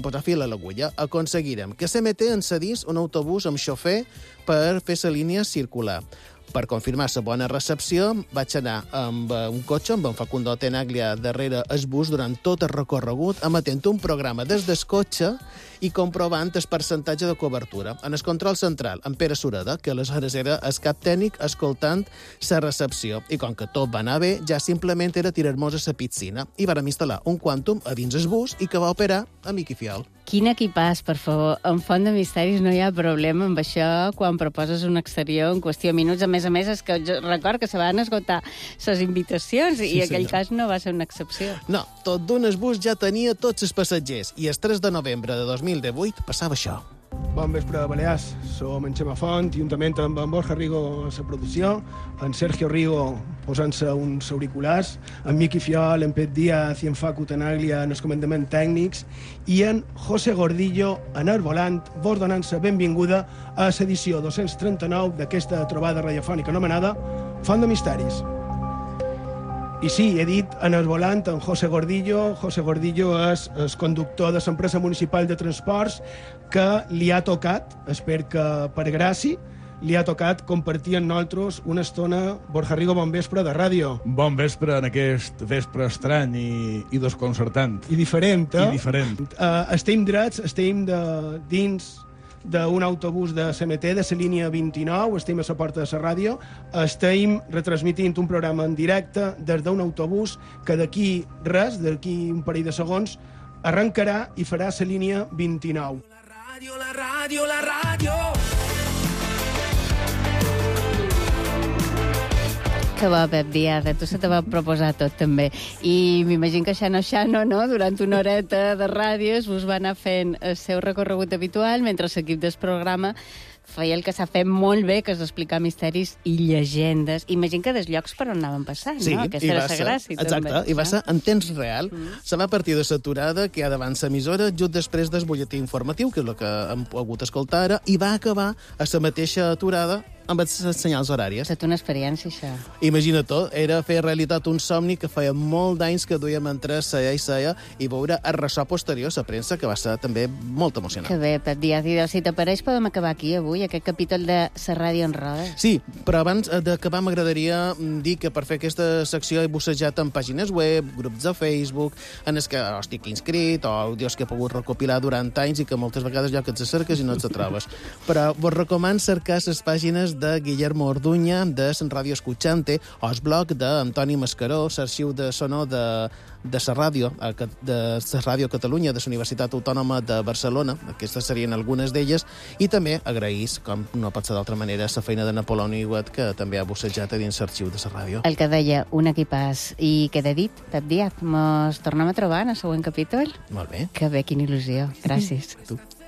posar fil a l'agulla. Aconseguirem que CMT ens cedís un autobús amb xofer per fer la línia circular. Per confirmar la bona recepció, vaig anar amb un cotxe, amb en Facundo Tenaglia darrere el bus durant tot el recorregut, emetent un programa des del cotxe i comprovant el percentatge de cobertura. En el control central, en Pere Sureda, que aleshores era el cap tècnic escoltant la recepció. I com que tot va anar bé, ja simplement era tirar-nos a la piscina. I vàrem instal·lar un Quantum a dins el bus i que va operar a Miqui Fiol. Quin equipàs, per favor. En Font de Misteris no hi ha problema amb això quan proposes un exterior en qüestió de minuts. A més, és que jo record que se van esgotar les invitacions i aquell cas no va ser una excepció. No, tot d'un el bus ja tenia tots els passatgers i el 3 de novembre de 2018 passava això. Bon vespre, Balears. Som en Xema Font, juntament amb en Borja Rigo a la producció, en Sergio Rigo posant-se uns auriculars, en Miqui Fiol, en Pep Díaz i en Facu Tenaglia en els comandaments tècnics i en José Gordillo en el volant, vos donant-se benvinguda a l'edició 239 d'aquesta trobada radiofònica anomenada Font de Misteris. I sí, he dit en el volant en José Gordillo. José Gordillo és el conductor de l'empresa municipal de transports que li ha tocat, espero que per gràcia, li ha tocat compartir amb nosaltres una estona, Borja Rigo, bon vespre de ràdio. Bon vespre en aquest vespre estrany i desconcertant. I diferent, eh? I diferent. Estem drets, estem dins d'un autobús de CMT, de la línia 29, estem a la porta de la ràdio, estem retransmitint un programa en directe des d'un autobús que d'aquí un parell de segons, arrencarà i farà la línia 29. La ràdio. Que bo, Pep Díaz, a tu se te va proposar tot, també. I m'imagino que Xano, no? Durant una horeta de ràdios us va anar fent el seu recorregut habitual, mentre l'equip del programa feia el que s'ha fet molt bé, que és explicar misteris i llegendes. Imagino que des llocs per on anaven passant, sí, no? Aquesta era la gràcia, exacte, també. I va ser en temps real. Se va partir de l'aturada que hi ha davant l'emissora, just després del butlletí informatiu, que és el que hem pogut escoltar ara, i va acabar a la mateixa aturada amb els senyals horàries. És una experiència, això. Imagina-t'ho, era fer realitat un somni que feia molt d'anys que duíem entre seia i seia i veure el ressò posterior a la premsa, que va ser també molt emocionant. Que bé, Pep Díaz. I si t'apareix podem acabar aquí avui, aquest capítol de la ràdio en rodes. Sí, però abans d'acabar m'agradaria dir que per fer aquesta secció he bussejat en pàgines web, grups de Facebook, en els que estic inscrit, o àudios que he pogut recopilar durant anys i que moltes vegades allò que ets cerques i no ets trobes. Però vos recomano cercar les pàgines de Guillermo Orduña, de Sant Ràdio Escuchante, o el blog d'Antoni Mascaró, l'arxiu de sonor de la ràdio, de la Ràdio Catalunya, de la Universitat Autònoma de Barcelona. Aquestes serien algunes d'elles. I també agraís, com no pot ser d'altra manera, la feina de Napoló Niguet, que també ha bussejat a dins l'arxiu de la ràdio. El que deia, un equipàs. I queda dit, Pep Díaz, mos tornem a trobar en el següent capítol? Molt bé. Que bé, quina il·lusió. Gràcies. Tu.